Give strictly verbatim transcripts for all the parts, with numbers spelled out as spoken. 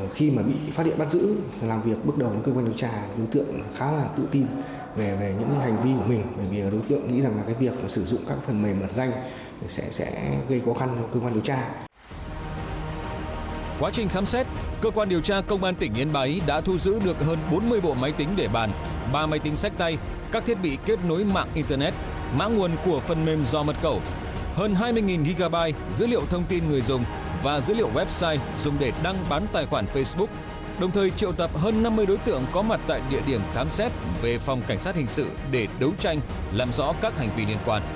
khi mà bị phát hiện bắt giữ, làm việc bước đầu với cơ quan điều tra, đối tượng khá là tự tin về về những cái hành vi của mình, bởi vì đối tượng nghĩ rằng là cái việc mà sử dụng các phần mềm mật danh sẽ sẽ gây khó khăn cho cơ quan điều tra. Quá trình khám xét, cơ quan điều tra Công an tỉnh Yên Bái đã thu giữ được hơn bốn mươi bộ máy tính để bàn, ba máy tính xách tay, các thiết bị kết nối mạng Internet, mã nguồn của phần mềm dò mật khẩu, hơn hai mươi nghìn gigabyte dữ liệu thông tin người dùng và dữ liệu website dùng để đăng bán tài khoản Facebook, đồng thời triệu tập hơn năm mươi đối tượng có mặt tại địa điểm khám xét về phòng cảnh sát hình sự để đấu tranh, làm rõ các hành vi liên quan.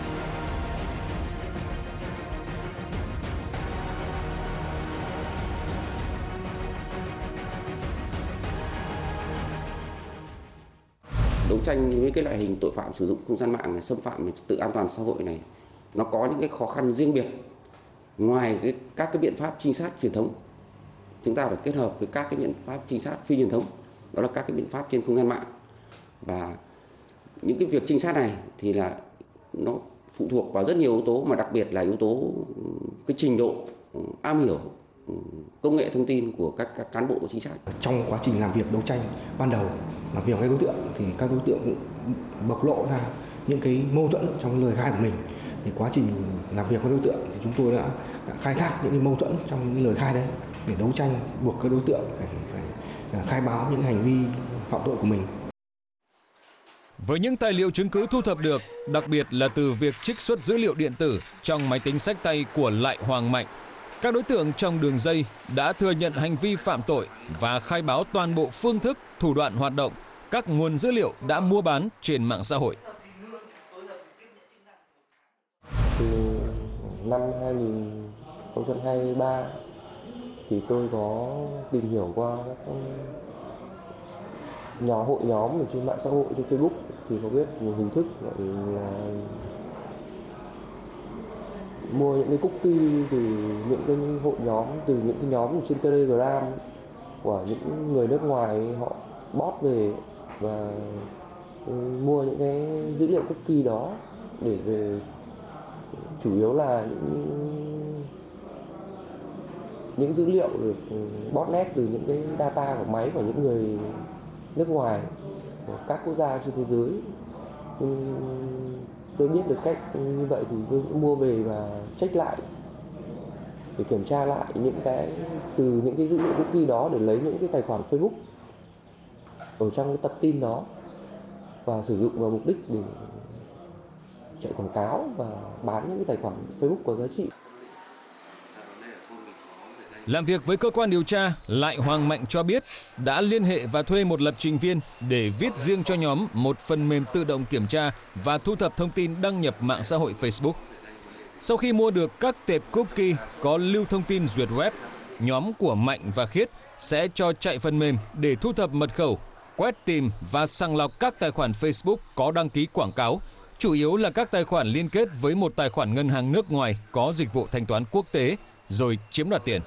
Đấu tranh với cái loại hình tội phạm sử dụng không gian mạng này, xâm phạm trật tự an toàn xã hội này, nó có những cái khó khăn riêng biệt. Ngoài cái, các cái biện pháp trinh sát truyền thống, chúng ta phải kết hợp với các cái biện pháp trinh sát phi truyền thống, đó là các cái biện pháp trên không gian mạng. Và những cái việc trinh sát này thì là nó phụ thuộc vào rất nhiều yếu tố, mà đặc biệt là yếu tố cái trình độ am hiểu công nghệ thông tin của các, các cán bộ trinh sát. Trong quá trình làm việc đấu tranh ban đầu làm việc với đối tượng thì các đối tượng cũng bộc lộ ra những cái mâu thuẫn trong lời khai của mình. Thì quá trình làm việc với đối tượng thì chúng tôi đã, đã khai thác những cái mâu thuẫn trong những cái lời khai đấy để đấu tranh, buộc các đối tượng phải, phải khai báo những hành vi phạm tội của mình. Với những tài liệu chứng cứ thu thập được, đặc biệt là từ việc trích xuất dữ liệu điện tử trong máy tính xách tay của Lại Hoàng Mạnh, các đối tượng trong đường dây đã thừa nhận hành vi phạm tội và khai báo toàn bộ phương thức, thủ đoạn hoạt động, các nguồn dữ liệu đã mua bán trên mạng xã hội. Từ năm hai nghìn không trăm hai mươi ba thì tôi có tìm hiểu qua các nhóm hội nhóm ở trên mạng xã hội, trên Facebook, thì có biết một hình thức gọi là mua những cái cookie từ những cái hội nhóm, từ những cái nhóm trên Telegram của những người nước ngoài, họ bot về và mua những cái dữ liệu cookie đó để về, chủ yếu là những những dữ liệu được botnet từ những cái data của máy của những người nước ngoài của các quốc gia trên thế giới. Tôi biết được cách như vậy thì tôi cũng mua về và check lại để kiểm tra lại những cái từ những cái dữ liệu cookie đó để lấy những cái tài khoản Facebook ở trong cái tập tin đó và sử dụng vào mục đích để chạy quảng cáo và bán những cái tài khoản Facebook có giá trị. Làm việc với cơ quan điều tra, Lại Hoàng Mạnh cho biết đã liên hệ và thuê một lập trình viên để viết riêng cho nhóm một phần mềm tự động kiểm tra và thu thập thông tin đăng nhập mạng xã hội Facebook. Sau khi mua được các tệp cookie có lưu thông tin duyệt web, nhóm của Mạnh và Khiết sẽ cho chạy phần mềm để thu thập mật khẩu, quét tìm và sàng lọc các tài khoản Facebook có đăng ký quảng cáo, chủ yếu là các tài khoản liên kết với một tài khoản ngân hàng nước ngoài có dịch vụ thanh toán quốc tế, rồi chiếm đoạt tiền.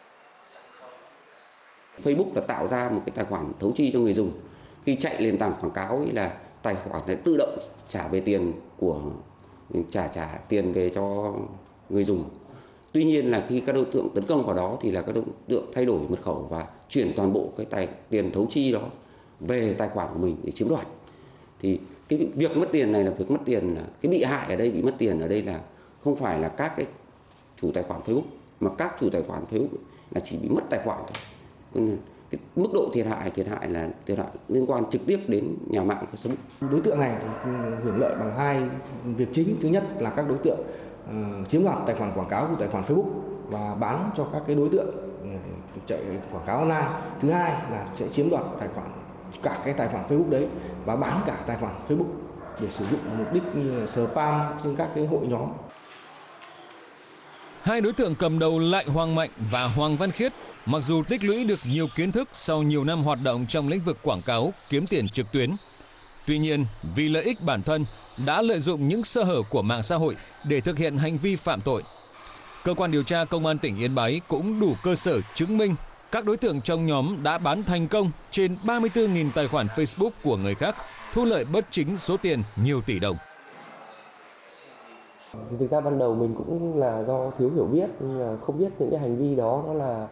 Facebook là tạo ra một cái tài khoản thấu chi cho người dùng. Khi chạy lên tảng quảng cáo ấy là tài khoản sẽ tự động trả về tiền của trả trả tiền về cho người dùng. Tuy nhiên là khi các đối tượng tấn công vào đó thì là các đối tượng thay đổi mật khẩu và chuyển toàn bộ cái tài tiền thấu chi đó về tài khoản của mình để chiếm đoạt. Thì cái việc mất tiền này là việc mất tiền, là cái bị hại ở đây, bị mất tiền ở đây là không phải là các cái chủ tài khoản Facebook, mà các chủ tài khoản Facebook là chỉ bị mất tài khoản thôi. Cái mức độ thiệt hại thiệt hại là thiệt hại liên quan trực tiếp đến nhà mạng Facebook. Đối tượng này thì hưởng lợi bằng hai việc chính. Thứ nhất là các đối tượng uh, chiếm đoạt tài khoản quảng cáo của tài khoản Facebook và bán cho các cái đối tượng uh, chạy quảng cáo online. Thứ hai là sẽ chiếm đoạt tài khoản, cả cái tài khoản Facebook đấy và bán cả tài khoản Facebook để sử dụng mục đích như spam trên các cái hội nhóm. Hai đối tượng cầm đầu Lại Hoàng Mạnh và Hoàng Văn Khiết mặc dù tích lũy được nhiều kiến thức sau nhiều năm hoạt động trong lĩnh vực quảng cáo, kiếm tiền trực tuyến. Tuy nhiên, vì lợi ích bản thân, đã lợi dụng những sơ hở của mạng xã hội để thực hiện hành vi phạm tội. Cơ quan điều tra Công an tỉnh Yên Bái cũng đủ cơ sở chứng minh các đối tượng trong nhóm đã bán thành công trên ba mươi tư nghìn tài khoản Facebook của người khác, thu lợi bất chính số tiền nhiều tỷ đồng. Thực ra ban đầu mình cũng là do thiếu hiểu biết, nhưng mà không biết những cái hành vi đó nó là